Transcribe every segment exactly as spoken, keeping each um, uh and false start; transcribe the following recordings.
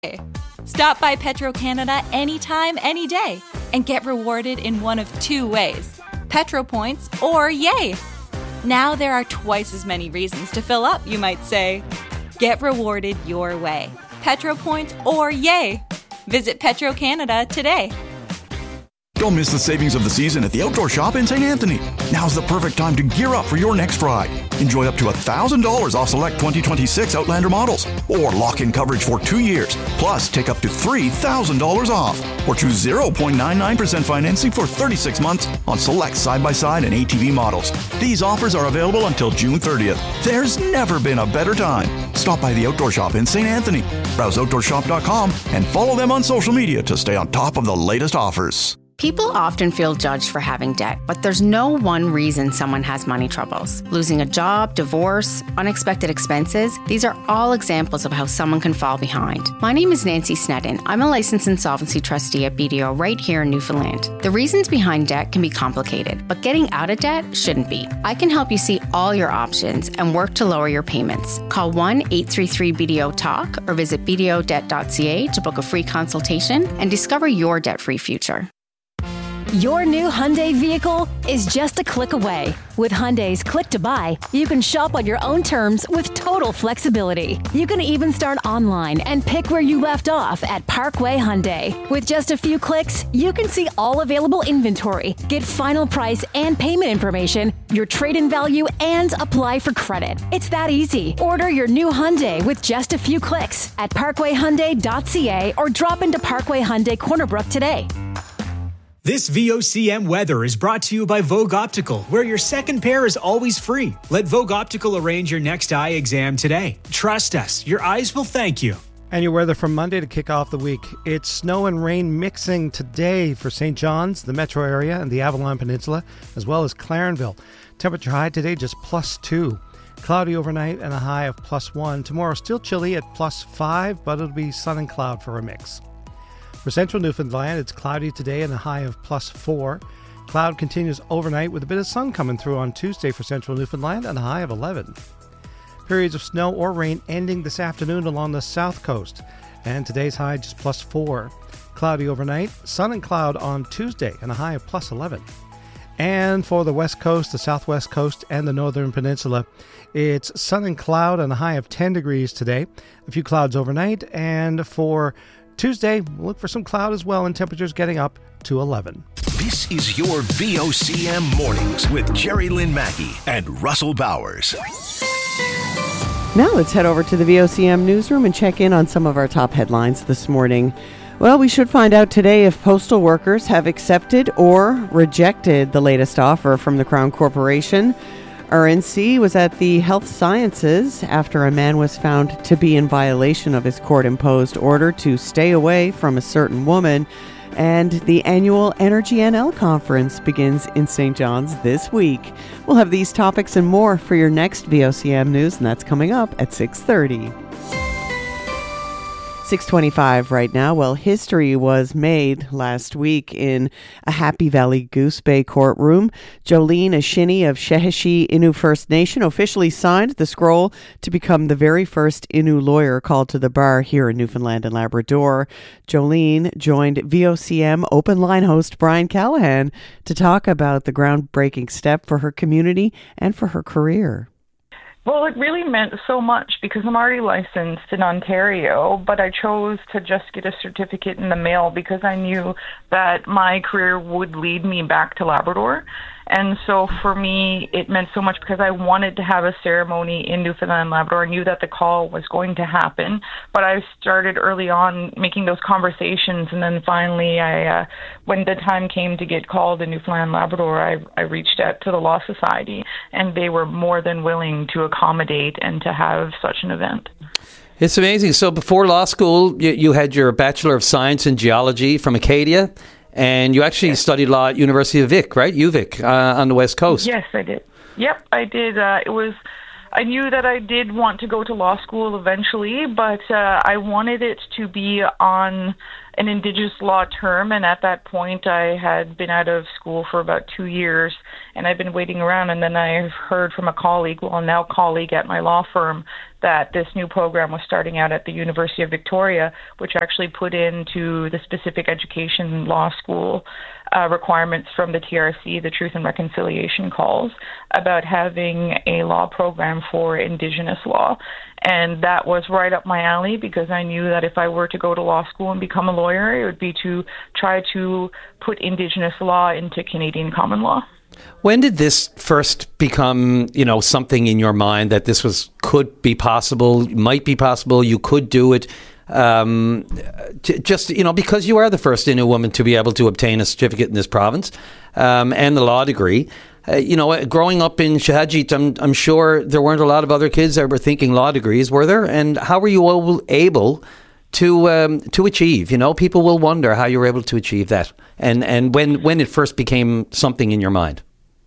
Stop by Petro-Canada anytime, any day, and get rewarded in one of two ways. Petro points or yay! Now there are twice as many reasons to fill up, you might say. Get rewarded your way. Petro points or yay! Visit Petro-Canada today. Don't miss the savings of the season at the Outdoor Shop in Saint Anthony. Now's the perfect time to gear up for your next ride. Enjoy up to one thousand dollars off select twenty twenty-six Outlander models. Or lock in coverage for two years. Plus, take up to three thousand dollars off. Or choose zero point nine nine percent financing for thirty-six months on select side-by-side and A T V models. These offers are available until June thirtieth. There's never been a better time. Stop by the Outdoor Shop in Saint Anthony. Browse outdoor shop dot com and follow them on social media to stay on top of the latest offers. People often feel judged for having debt, but there's no one reason someone has money troubles. Losing a job, divorce, unexpected expenses, these are all examples of how someone can fall behind. My name is Nancy Sneddon. I'm a licensed insolvency trustee at B D O right here in Newfoundland. The reasons behind debt can be complicated, but getting out of debt shouldn't be. I can help you see all your options and work to lower your payments. Call one eight three three B D O talk or visit b d o debt dot c a to book a free consultation and discover your debt-free future. Your new Hyundai vehicle is just a click away. With Hyundai's Click to Buy, you can shop on your own terms with total flexibility. You can even start online and pick where you left off at Parkway Hyundai. With just a few clicks, you can see all available inventory, get final price and payment information, your trade-in value, and apply for credit. It's that easy. Order your new Hyundai with just a few clicks at parkway hyundai dot c a or drop into Parkway Hyundai Corner Brook today. This V O C M weather is brought to you by Vogue Optical, where your second pair is always free. Let Vogue Optical arrange your next eye exam today. Trust us, your eyes will thank you. And your weather from Monday to kick off the week. It's snow and rain mixing today for Saint John's, the metro area, and the Avalon Peninsula, as well as Clarenville. Temperature high today just plus two. Cloudy overnight and a high of plus one. Tomorrow still chilly at plus five, but it'll be sun and cloud for a mix. For central Newfoundland, it's cloudy today and a high of plus four. Cloud continues overnight with a bit of sun coming through on Tuesday for central Newfoundland and a high of eleven. Periods of snow or rain ending this afternoon along the south coast. And today's high just plus four. Cloudy overnight, sun and cloud on Tuesday and a high of plus eleven. And for the west coast, the southwest coast, and the northern peninsula, it's sun and cloud and a high of ten degrees today. A few clouds overnight. And for Tuesday, look for some cloud as well and temperatures getting up to eleven. This is your V O C M Mornings with Jerry Lynn Mackey and Russell Bowers. Now let's head over to the V O C M newsroom and check in on some of our top headlines this morning. Well, we should find out today if postal workers have accepted or rejected the latest offer from the Crown Corporation. R N C was at the Health Sciences after a man was found to be in violation of his court-imposed order to stay away from a certain woman. And the annual Energy N L conference begins in Saint John's this week. We'll have these topics and more for your next V O C M News, and that's coming up at six thirty. six twenty-five right now. Well, history was made last week in a Happy Valley Goose Bay courtroom. Jolene Ashini of Sheheshi Innu First Nation officially signed the scroll to become the very first Innu lawyer called to the bar here in Newfoundland and Labrador. Jolene joined V O C M Open Line host Brian Callahan to talk about the groundbreaking step for her community and for her career. Well, it really meant so much because I'm already licensed in Ontario, but I chose to just get a certificate in the mail because I knew that my career would lead me back to Labrador. And so for me, it meant so much because I wanted to have a ceremony in Newfoundland and Labrador. I knew that the call was going to happen, but I started early on making those conversations. And then finally, I, uh, when the time came to get called in Newfoundland and Labrador, I, I reached out to the Law Society, and they were more than willing to accommodate and to have such an event. It's amazing. So before law school, you, you had your Bachelor of Science in Geology from Acadia. And you actually yes. studied law at University of Vic, right? U Vic, uh, on the West Coast. Yes, I did. Yep, I did. Uh, it was I knew that I did want to go to law school eventually, but uh, I wanted it to be on an Indigenous law term, and at that point I had been out of school for about two years, and I'd been waiting around, and then I heard from a colleague, well, now colleague at my law firm, that this new program was starting out at the University of Victoria, which actually put into the specific education law school uh, requirements from the T R C, the Truth and Reconciliation calls, about having a law program for Indigenous law. And that was right up my alley, because I knew that if I were to go to law school and become a lawyer, it would be to try to put Indigenous law into Canadian common law. When did this first become, you know, something in your mind that this was could be possible, might be possible, you could do it? Um, just, you know, because you are the first Innu woman to be able to obtain a certificate in this province um, and the law degree. Uh, you know, growing up in Shahajit, I'm, I'm sure there weren't a lot of other kids that were thinking law degrees, were there? And how were you all able to um, to achieve? You know, people will wonder how you were able to achieve that, and and when when it first became something in your mind.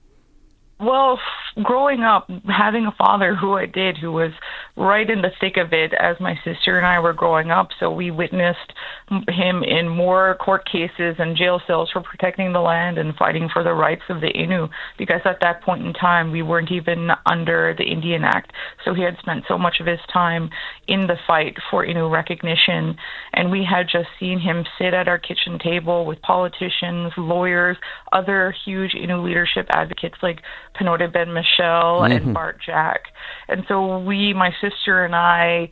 Well, growing up, having a father who I did, who was right in the thick of it as my sister and I were growing up, so we witnessed him in more court cases and jail cells for protecting the land and fighting for the rights of the Innu, because at that point in time we weren't even under the Indian Act, so he had spent so much of his time in the fight for Innu recognition, and we had just seen him sit at our kitchen table with politicians, lawyers, other huge Innu leadership advocates like Penote Ben Michel mm-hmm. and Bart Jack. And so we, my sister and I,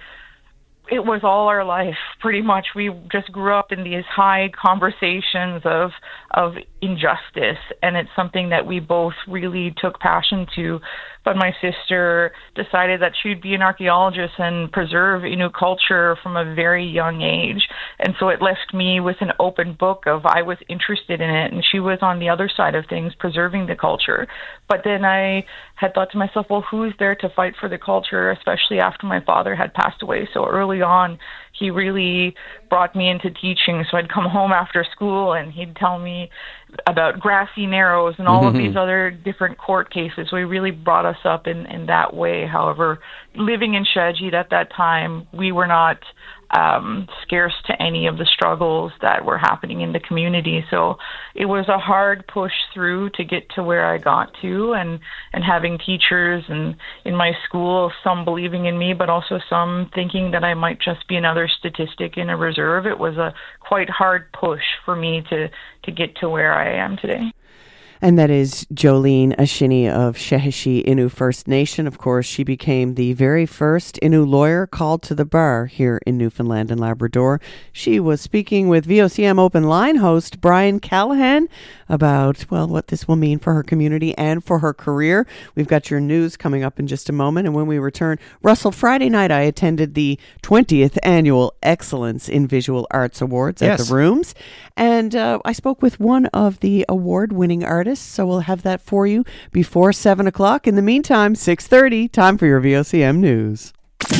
it was all our life, pretty much. We just grew up in these high conversations of of injustice, and it's something that we both really took passion to. But my sister decided that she'd be an archaeologist and preserve Innu culture from a very young age. And so it left me with an open book of I was interested in it, and she was on the other side of things, preserving the culture. But then I had thought to myself, well, who's there to fight for the culture, especially after my father had passed away so early on? He really brought me into teaching, so I'd come home after school and he'd tell me about Grassy Narrows and all mm-hmm. of these other different court cases. So he really brought us up in, in that way. However, living in Shahajit at that time, we were not um, scarce to any of the struggles that were happening in the community. So it was a hard push through to get to where I got to, and, and having teachers and in my school, some believing in me, but also some thinking that I might just be another statistic in a reserve. It was a quite hard push for me to, to get to where I am today. And that is Jolene Ashini of Sheheshi Innu First Nation. Of course, she became the very first Innu lawyer called to the bar here in Newfoundland and Labrador. She was speaking with V O C M Open Line host Brian Callahan about, well, what this will mean for her community and for her career. We've got your news coming up in just a moment. And when we return, Russell, Friday night I attended the twentieth Annual Excellence in Visual Arts Awards yes. at the Rooms. And uh, I spoke with one of the award-winning artists. So we'll have that for you before seven o'clock. In the meantime, six thirty, time for your V O C M News.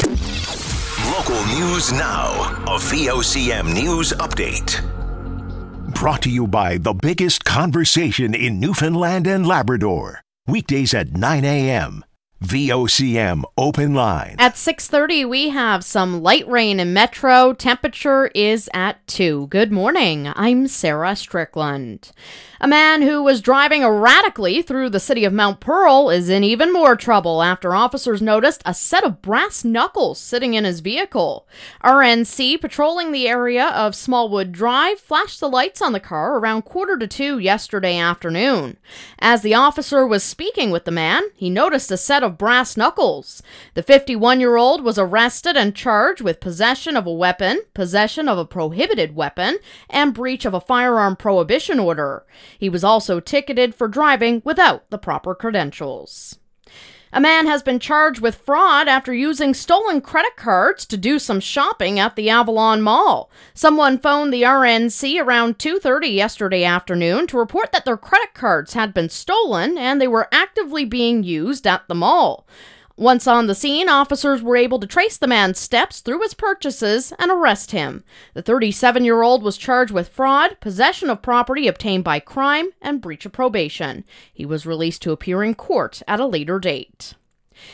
Local news now. A V O C M News update. Brought to you by the biggest conversation in Newfoundland and Labrador. Weekdays at nine a.m. V O C M Open Line. At six thirty, we have some light rain in Metro. Temperature is at two. Good morning. I'm Sarah Strickland. A man who was driving erratically through the city of Mount Pearl is in even more trouble after officers noticed a set of brass knuckles sitting in his vehicle. R N C patrolling the area of Smallwood Drive flashed the lights on the car around quarter to two yesterday afternoon. As the officer was speaking with the man, he noticed a set of brass knuckles. The fifty-one-year-old was arrested and charged with possession of a weapon, possession of a prohibited weapon, and breach of a firearm prohibition order. He was also ticketed for driving without the proper credentials. A man has been charged with fraud after using stolen credit cards to do some shopping at the Avalon Mall. Someone phoned the R N C around two thirty yesterday afternoon to report that their credit cards had been stolen and they were actively being used at the mall. Once on the scene, officers were able to trace the man's steps through his purchases and arrest him. The thirty-seven-year-old was charged with fraud, possession of property obtained by crime, and breach of probation. He was released to appear in court at a later date.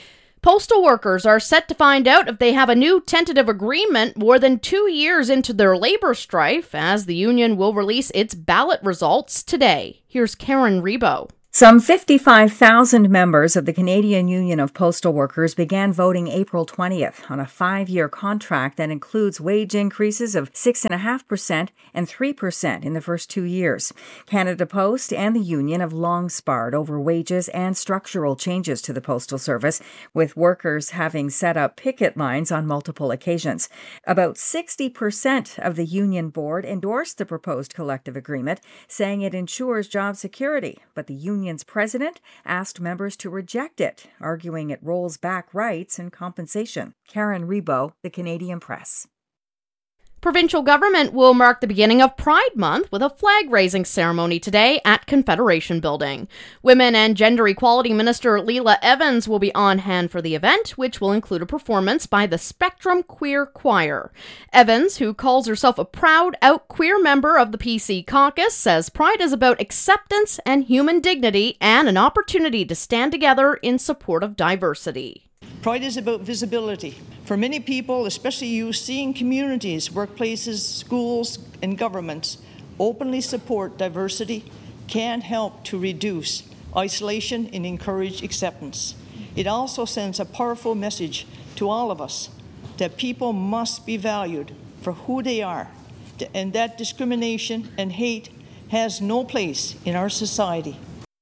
Postal workers are set to find out if they have a new tentative agreement more than two years into their labor strife, as the union will release its ballot results today. Here's Karen Rebo. Some fifty-five thousand members of the Canadian Union of Postal Workers began voting April twentieth on a five-year contract that includes wage increases of six point five percent and three percent in the first two years. Canada Post and the union have long sparred over wages and structural changes to the Postal Service, with workers having set up picket lines on multiple occasions. About sixty percent of the union board endorsed the proposed collective agreement, saying it ensures job security, but the union union's president asked members to reject it, arguing it rolls back rights and compensation. Karen Rebo, The Canadian Press. Provincial government will mark the beginning of Pride Month with a flag-raising ceremony today at Confederation Building. Women and Gender Equality Minister Leela Evans will be on hand for the event, which will include a performance by the Spectrum Queer Choir. Evans, who calls herself a proud out queer member of the P C caucus, says Pride is about acceptance and human dignity and an opportunity to stand together in support of diversity. Pride is about visibility. For many people, especially youth, seeing communities, workplaces, schools, and governments openly support diversity can help to reduce isolation and encourage acceptance. It also sends a powerful message to all of us that people must be valued for who they are, and that discrimination and hate has no place in our society.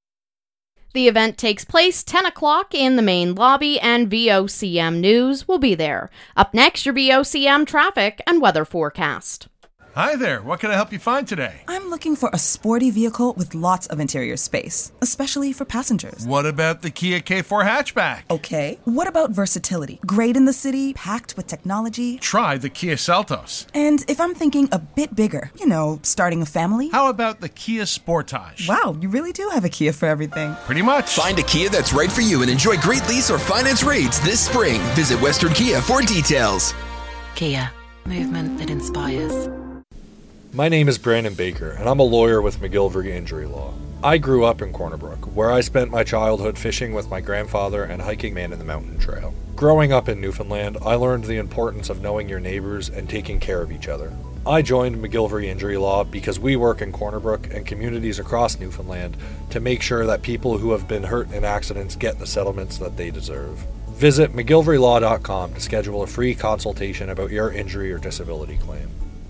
The event takes place ten o'clock in the main lobby, and V O C M News will be there. Up next, your V O C M traffic and weather forecast. Hi there, what can I help you find today? I'm looking for a sporty vehicle with lots of interior space, especially for passengers. What about the Kia K four hatchback? Okay. What about versatility? Great in the city, packed with technology. Try the Kia Seltos. And if I'm thinking a bit bigger, you know, starting a family? How about the Kia Sportage? Wow, you really do have a Kia for everything. Pretty much. Find a Kia that's right for you and enjoy great lease or finance rates this spring. Visit Western Kia for details. Kia, movement that inspires. My name is Brandon Baker, and I'm a lawyer with McGillivray Injury Law. I grew up in Corner Brook, where I spent my childhood fishing with my grandfather and hiking Man in the Mountain Trail. Growing up in Newfoundland, I learned the importance of knowing your neighbors and taking care of each other. I joined McGillivray Injury Law because we work in Corner Brook and communities across Newfoundland to make sure that people who have been hurt in accidents get the settlements that they deserve. Visit McGillivray Law dot com to schedule a free consultation about your injury or disability claim.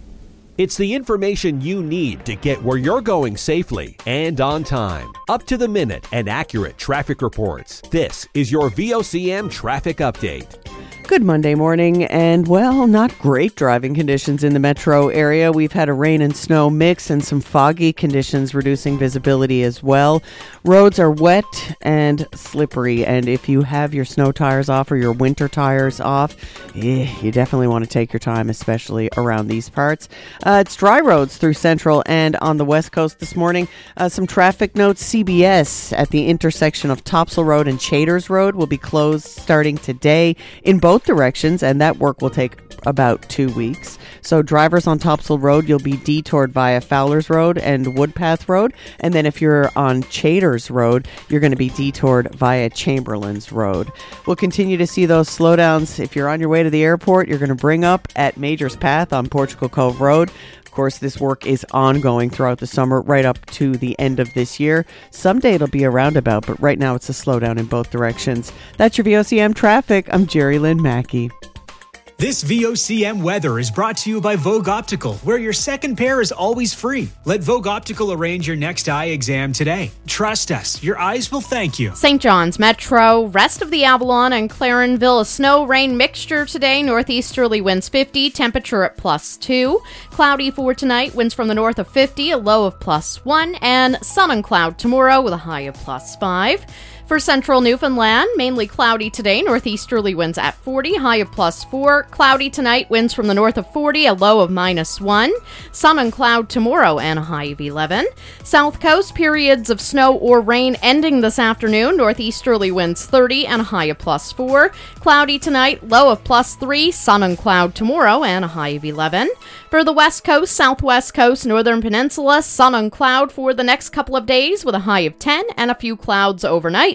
It's the information you need to get where you're going safely and on time. Up to the minute and accurate traffic reports. This is your V O C M Traffic Update. Good Monday morning, and well, not great driving conditions in the metro area. We've had a rain and snow mix and some foggy conditions reducing visibility as well. Roads are wet and slippery, and if you have your snow tires off or your winter tires off, eh, you definitely want to take your time, especially around these parts. Uh, it's dry roads through Central and on the West Coast this morning. Uh, some traffic notes. C B S at the intersection of Topsail Road and Chaders Road will be closed starting today in both directions, and that work will take about two weeks. So drivers on Topsail Road, you'll be detoured via Fowler's Road and Woodpath Road, and then if you're on Chaders Road, you're going to be detoured via Chamberlain's Road. We'll continue to see those slowdowns. If you're on your way to the airport, you're going to bring up at Major's Path on Portugal Cove Road. Of course, this work is ongoing throughout the summer, right up to the end of this year. Someday it'll be a roundabout, but right now it's a slowdown in both directions. That's your V O C M traffic. I'm Jerry Lynn Mackey. This V O C M weather is brought to you by Vogue Optical, where your second pair is always free. Let Vogue Optical arrange your next eye exam today. Trust us, your eyes will thank you. Saint John's Metro, rest of the Avalon and Clarenville, a snow-rain mixture today. Northeasterly winds fifty, temperature at plus two. Cloudy for tonight, winds from the north of fifty, a low of plus one. And sun and cloud tomorrow with a high of plus five. For central Newfoundland, mainly cloudy today, northeasterly winds at forty, high of plus four. Cloudy tonight, winds from the north of forty, a low of minus one. Sun and cloud tomorrow and a high of eleven. South coast, periods of snow or rain ending this afternoon, northeasterly winds thirty and a high of plus four. Cloudy tonight, low of plus three. Sun and cloud tomorrow and a high of eleven. For the west coast, southwest coast, northern peninsula, sun and cloud for the next couple of days with a high of ten and a few clouds overnight.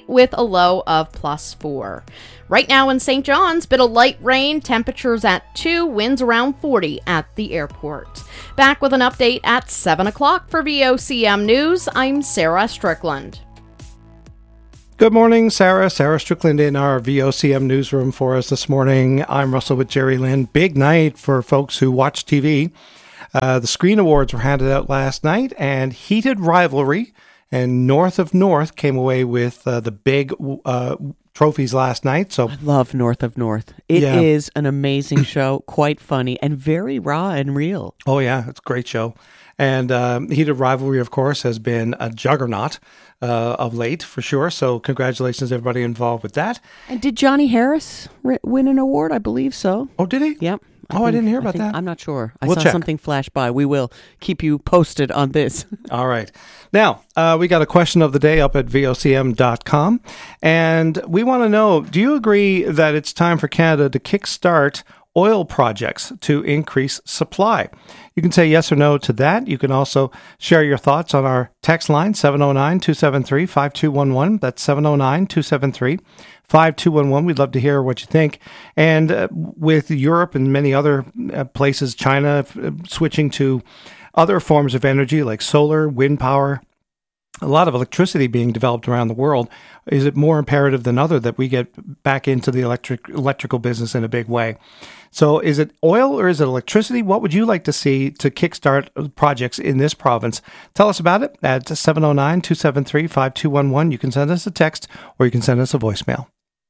tonight with a low of plus four. Right now in Saint John's, bit of light rain, temperatures at two, winds around forty at the airport. Back with an update at seven o'clock for V O C M News. I'm Sarah Strickland. Good morning, Sarah. Sarah Strickland in our V O C M newsroom for us this morning. I'm Russell with Jerry Lynn. Big night for folks who watch T V. Uh, the Screen Awards were handed out last night, and Heated Rivalry and North of North came away with uh, the big uh, trophies last night. So I love North of North. It yeah. is an amazing show, quite funny, and very raw and real. Oh, yeah. It's a great show. And um, Heated Rivalry, of course, has been a juggernaut uh, of late, for sure. So congratulations, everybody involved with that. And did Johnny Harris r- win an award? I believe so. Oh, did he? Yep. I oh, think, I didn't hear about think, that. I'm not sure. I we'll saw check. something flash by. We will keep you posted on this. All right. Now, uh, we got a question of the day up at V O C M dot com. And we want to know, do you agree that it's time for Canada to kickstart oil projects to increase supply? You can say yes or no to that. You can also share your thoughts on our text line, seven oh nine, two seven three, five two one one. That's seven oh nine, two seven three, five two one one. We'd love to hear what you think. And uh, with Europe and many other uh, places, China uh, switching to other forms of energy like solar, wind power, a lot of electricity being developed around the world, is it more imperative than other that we get back into the electric electrical business in a big way? So is it oil or is it electricity? What would you like to see to kickstart projects in this province? Tell us about it at seven oh nine, two seven three, five two one one. You can send us a text or you can send us a voicemail.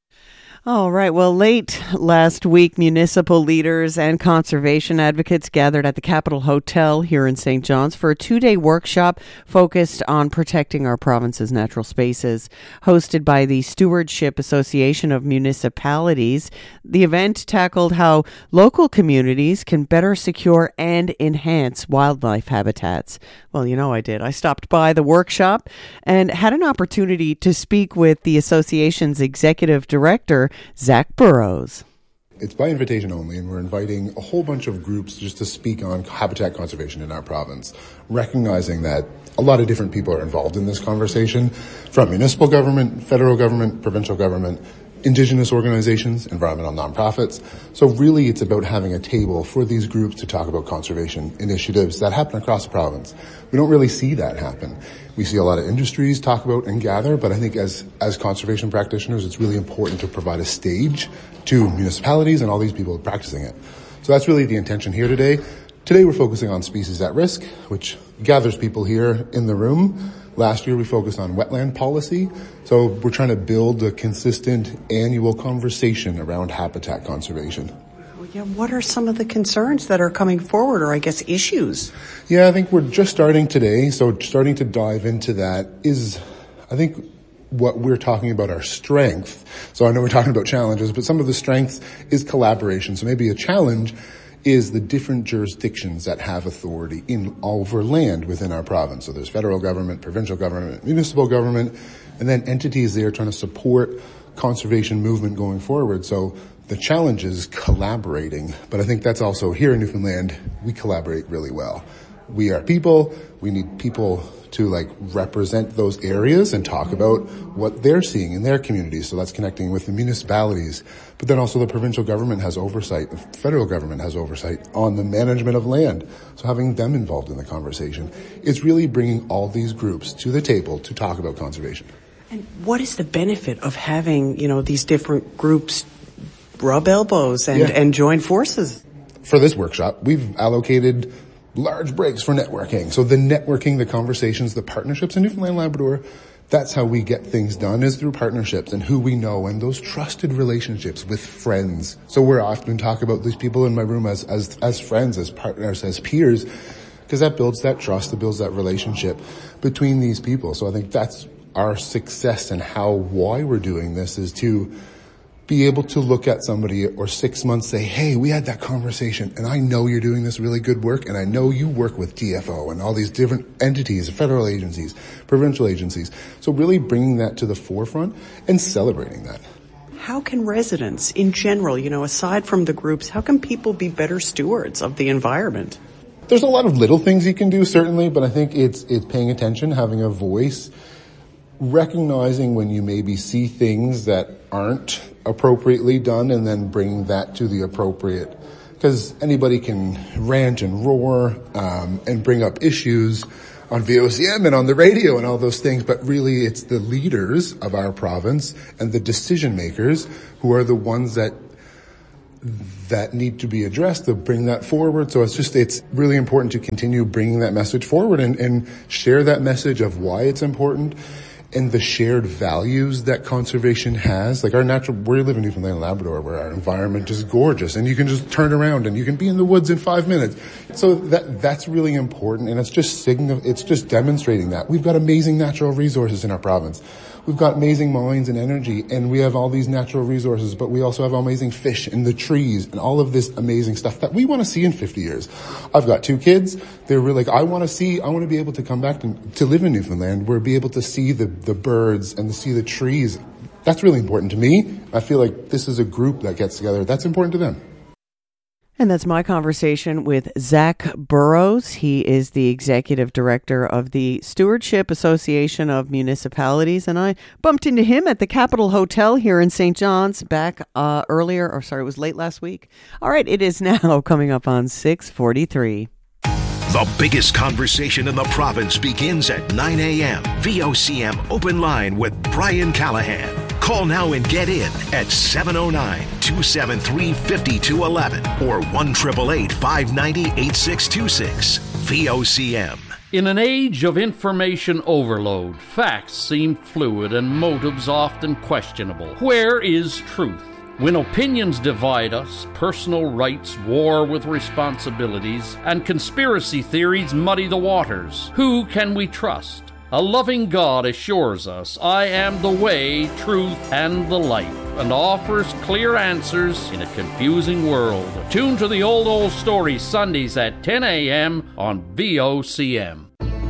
All right. Well, late last week, municipal leaders and conservation advocates gathered at the Capitol Hotel here in Saint John's for a two-day workshop focused on protecting our province's natural spaces. Hosted by the Stewardship Association of Municipalities, the event tackled how local communities can better secure and enhance wildlife habitats. Well, you know I did. I stopped by the workshop and had an opportunity to speak with the association's executive director, Zach Burrows. It's by invitation only, and we're inviting a whole bunch of groups just to speak on habitat conservation in our province, recognizing that a lot of different people are involved in this conversation, from municipal government, federal government, provincial government, Indigenous organizations, environmental nonprofits. So really it's about having a table for these groups to talk about conservation initiatives that happen across the province. We don't really see that happen. We see a lot of industries talk about and gather, but I think as, as conservation practitioners, it's really important to provide a stage to municipalities and all these people practicing it. So that's really the intention here today. Today we're focusing on species at risk, which gathers people here in the room. Last year we focused on wetland policy. So we're trying to build a consistent annual conversation around habitat conservation. Yeah, what are some of the concerns that are coming forward, or I guess issues? Yeah, I think we're just starting today. So starting to dive into that is, I think, what we're talking about our strength. So I know we're talking about challenges, but some of the strengths is collaboration. So maybe a challenge is the different jurisdictions that have authority in over land within our province. So there's federal government, provincial government, municipal government, and then entities there trying to support conservation movement going forward. So the challenge is collaborating, but I think that's also here in Newfoundland, we collaborate really well. We are people, we need people to like represent those areas and talk about what they're seeing in their communities. So that's connecting with the municipalities, but then also the provincial government has oversight, the federal government has oversight on the management of land. So having them involved in the conversation, it's really bringing all these groups to the table to talk about conservation. And what is the benefit of having, you know, these different groups rub elbows and, yeah. and join forces? For this workshop, we've allocated large breaks for networking. So the networking, the conversations, the partnerships in Newfoundland Labrador, that's how we get things done, is through partnerships and who we know and those trusted relationships with friends. So we're often talking about these people in my room as, as, as friends, as partners, as peers, because that builds that trust, it builds that relationship between these people. So I think that's our success and how, why we're doing this, is to be able to look at somebody or six months say, hey, we had that conversation and I know you're doing this really good work and I know you work with D F O and all these different entities, federal agencies, provincial agencies. So really bringing that to the forefront and celebrating that. How can residents in general, you know, aside from the groups, how can people be better stewards of the environment? There's a lot of little things you can do, certainly, but I think it's, it's paying attention, having a voice, recognizing when you maybe see things that aren't appropriately done and then bring that to the appropriate, because anybody can rant and roar um, and bring up issues on V O C M and on the radio and all those things, but really it's the leaders of our province and the decision makers who are the ones that that need to be addressed to bring that forward. So it's just, it's really important to continue bringing that message forward and, and share that message of why it's important and the shared values that conservation has. Like our natural, we live in Newfoundland and Labrador where our environment is gorgeous and you can just turn around and you can be in the woods in five minutes. So that, that's really important. And it's just signal, it's just demonstrating that we've got amazing natural resources in our province. We've got amazing mines and energy, and we have all these natural resources, but we also have amazing fish and the trees and all of this amazing stuff that we want to see in fifty years. I've got two kids. They're really like, I want to see, I want to be able to come back to, to live in Newfoundland where be able to see the, the birds and to see the trees. That's really important to me. I feel like this is a group that gets together. That's important to them. And that's my conversation with Zach Burrows. He is the executive director of the Stewardship Association of Municipalities. And I bumped into him at the Capitol Hotel here in Saint John's back uh, earlier, or sorry, it was late last week. All right, it is now coming up on six forty-three. The biggest conversation in the province begins at nine a.m. V O C M Open Line with Brian Callahan. Call now and get in at seven oh nine, two seven three, five two one one or one eight eight eight, five nine zero, eight six two six. V O C M. In an age of information overload, facts seem fluid and motives often questionable. Where is truth? When opinions divide us, personal rights war with responsibilities, and conspiracy theories muddy the waters, who can we trust? A loving God assures us, I am the way, truth, and the life, and offers clear answers in a confusing world. Tune to the Old Old Story Sundays at ten a.m. on V O C M.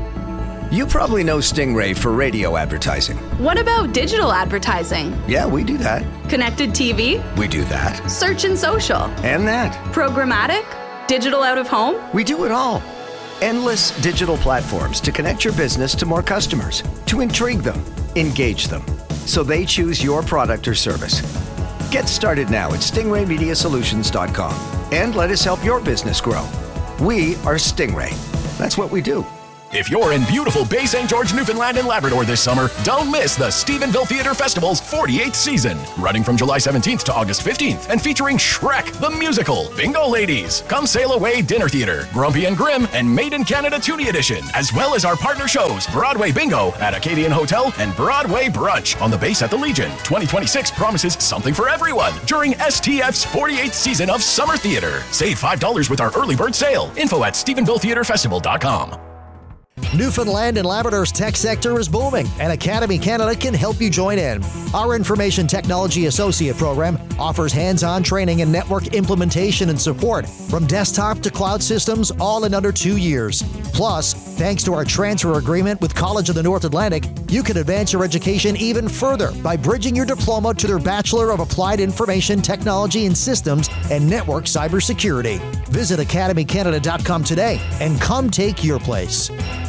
You probably know Stingray for radio advertising. What about digital advertising? Yeah, we do that. Connected T V? We do that. Search and social? And that. Programmatic? Digital out of home? We do it all. Endless digital platforms to connect your business to more customers, to intrigue them, engage them, so they choose your product or service. Get started now at stingray media solutions dot com and let us help your business grow. We are Stingray. That's what we do. If you're in beautiful Bay Saint George, Newfoundland and Labrador this summer, don't miss the Stephenville Theatre Festival's forty-eighth season. Running from July seventeenth to August fifteenth and featuring Shrek the Musical, Bingo Ladies, Come Sail Away Dinner Theatre, Grumpy and Grim, and Made in Canada Toonie Edition, as well as our partner shows Broadway Bingo at Acadian Hotel and Broadway Brunch on the base at the Legion. twenty twenty-six promises something for everyone during S T F's forty-eighth season of Summer Theatre. Save five dollars with our early bird sale. Info at stephenville theatre festival dot com. Newfoundland and Labrador's tech sector is booming, and Academy Canada can help you join in. Our Information Technology Associate program offers hands-on training in network implementation and support, from desktop to cloud systems, all in under two years. Plus, thanks to our transfer agreement with College of the North Atlantic, you can advance your education even further by bridging your diploma to their Bachelor of Applied Information Technology and Systems and Network Cybersecurity. Visit academy canada dot com today and come take your place.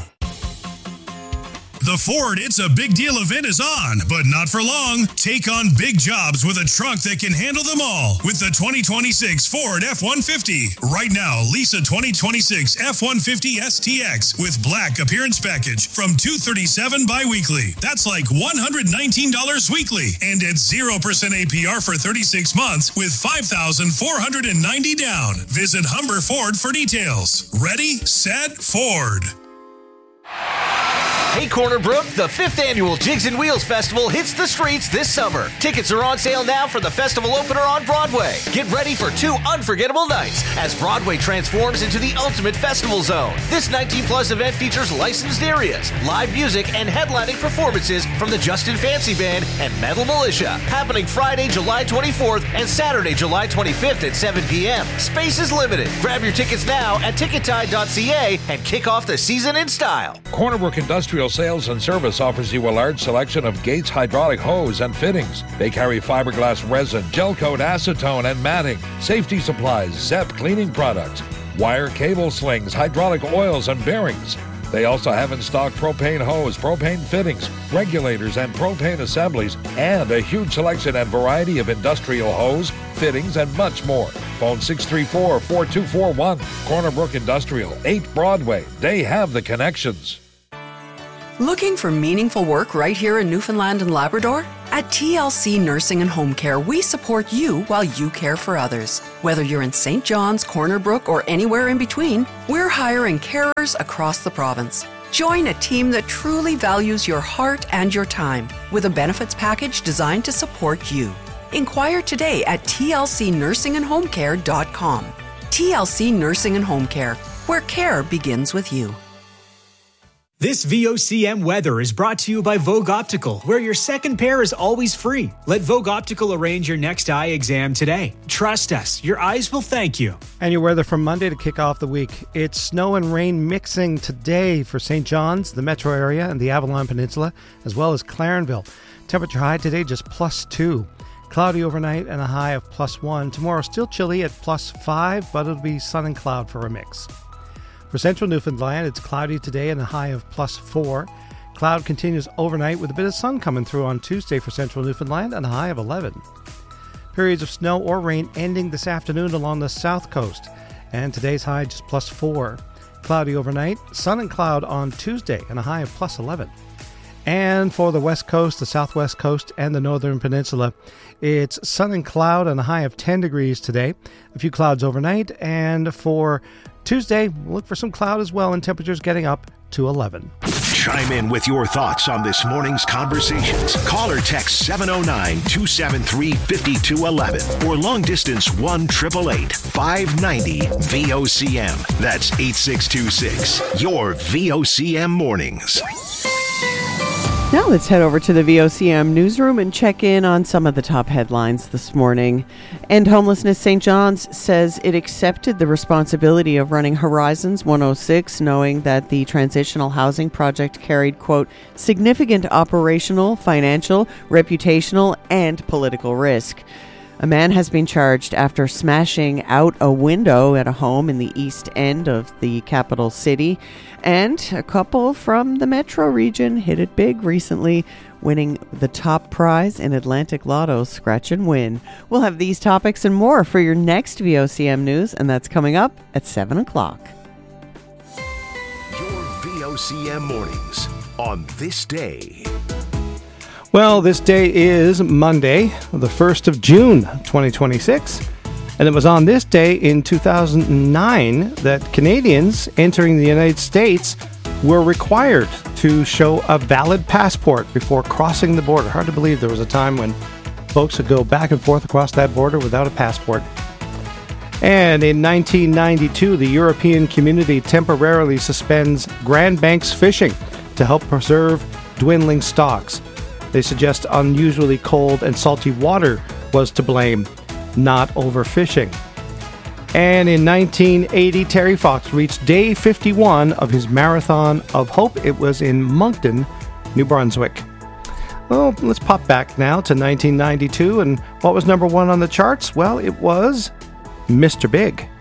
The Ford It's a Big Deal event is on, but not for long. Take on big jobs with a truck that can handle them all with the twenty twenty-six Ford F one fifty. Right now, lease a twenty twenty-six F one fifty S T X with black appearance package from two hundred thirty-seven dollars biweekly. That's like one hundred nineteen dollars weekly, and at zero percent A P R for thirty-six months with five thousand four hundred ninety dollars down. Visit Humber Ford for details. Ready, set, Ford. Hey Corner Brook, the fifth annual Jigs and Wheels Festival hits the streets this summer. Tickets are on sale now for the festival opener on Broadway. Get ready for two unforgettable nights as Broadway transforms into the ultimate festival zone. This nineteen plus event features licensed areas, live music, and headlining performances from the Justin Fancy Band and Metal Militia. Happening Friday, July twenty-fourth and Saturday, July twenty-fifth at seven p.m. Space is limited. Grab your tickets now at ticket tide dot c a and kick off the season in style. Corner Brook Industrial Sales and Service offers you a large selection of Gates hydraulic hose and fittings. They carry fiberglass resin, gel coat acetone and matting, safety supplies, Zep cleaning products, wire cable slings, hydraulic oils and bearings. They also have in stock propane hose, propane fittings, regulators, and propane assemblies, and a huge selection and variety of industrial hose, fittings, and much more. Phone six three four, four two four one. Corner Brook Industrial, eight Broadway. They have the connections. Looking for meaningful work right here in Newfoundland and Labrador? At T L C Nursing and Home Care, we support you while you care for others. Whether you're in Saint John's, Corner Brook, or anywhere in between, we're hiring carers across the province. Join a team that truly values your heart and your time with a benefits package designed to support you. Inquire today at T L C nursing and home care dot com. T L C Nursing and Home Care, where care begins with you. This V O C M weather is brought to you by Vogue Optical, where your second pair is always free. Let Vogue Optical arrange your next eye exam today. Trust us, your eyes will thank you. And your weather from Monday to kick off the week. It's snow and rain mixing today for Saint John's, the metro area, and the Avalon Peninsula, as well as Clarenville. Temperature high today just plus two. Cloudy overnight and a high of plus one. Tomorrow still chilly at plus five, but it'll be sun and cloud for a mix. For central Newfoundland, it's cloudy today and a high of plus four. Cloud continues overnight with a bit of sun coming through on Tuesday for central Newfoundland and a high of eleven. Periods of snow or rain ending this afternoon along the south coast. And today's high just plus four. Cloudy overnight, sun and cloud on Tuesday and a high of plus eleven. And for the west coast, the southwest coast, and the northern peninsula, it's sun and cloud and a high of ten degrees today. A few clouds overnight. And for Tuesday, look for some cloud as well, and temperatures getting up to eleven. Chime in with your thoughts on this morning's conversations. Call or text seven oh nine, two seven three, five two one one or long distance one eight eight eight, five nine zero V O C M. That's eight six two six. Your V O C M mornings. Now let's head over to the V O C M newsroom and check in on some of the top headlines this morning. End Homelessness Saint John's says it accepted the responsibility of running Horizons one oh six, knowing that the transitional housing project carried, quote, significant operational, financial, reputational, and political risk. A man has been charged after smashing out a window at a home in the east end of the capital city. And a couple from the metro region hit it big recently, winning the top prize in Atlantic Lotto's Scratch and Win. We'll have these topics and more for your next V O C M News, and that's coming up at seven o'clock. Your V O C M mornings on this day. Well, this day is Monday, the first of June, twenty twenty-six. And it was on this day in two thousand nine that Canadians entering the United States were required to show a valid passport before crossing the border. Hard to believe there was a time when folks would go back and forth across that border without a passport. And in nineteen ninety-two, the European Community temporarily suspends Grand Banks fishing to help preserve dwindling stocks. They suggest unusually cold and salty water was to blame, not overfishing. And in nineteen eighty, Terry Fox reached day fifty-one of his Marathon of Hope. It was in Moncton, New Brunswick. Well, let's pop back now to nineteen ninety-two, and what was number one on the charts? Well, it was Mister Big.